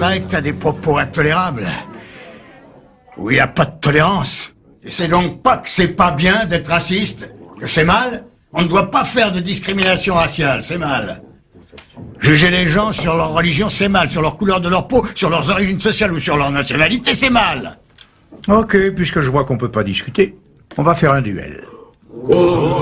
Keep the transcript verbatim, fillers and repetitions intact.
paraît que t'as des propos intolérables. Où il n'y a pas de tolérance. Tu sais donc pas que c'est pas bien d'être raciste? Que c'est mal? On ne doit pas faire de discrimination raciale, c'est mal. Juger les gens sur leur religion, c'est mal. Sur leur couleur de leur peau, sur leurs origines sociales ou sur leur nationalité, c'est mal. Ok, puisque je vois qu'on peut pas discuter, on va faire un duel. Oh.